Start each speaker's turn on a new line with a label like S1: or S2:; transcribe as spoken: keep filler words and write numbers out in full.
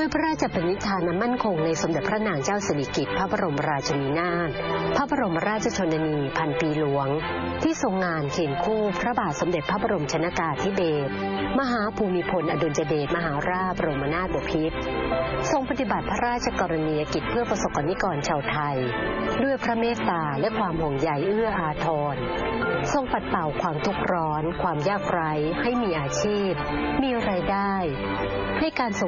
S1: พระราชปณิธานมั่นคงในสมเด็จพระนางเจ้าสิริกิติ์พระบรมราชินีนาถพระบรมราชชนนีพันปีหลวงที่ทรงงานเคียงคู่พระบาทสมเด็จพระบรมชนกาธิเบศรมหาภูมิพลอดุลยเดชมหาราชบรมนาถบพิตรทรงปฏิบัติพระราชกรณียกิจเพื่อประสบกนิกรชาวไทยด้วยพระเมตตาและความห่วงใยเอื้ออาทรทรงปัดเป่าความทุกข์ร้อนความยากไร้ให้มีอาชีพมีรายได้ให้การ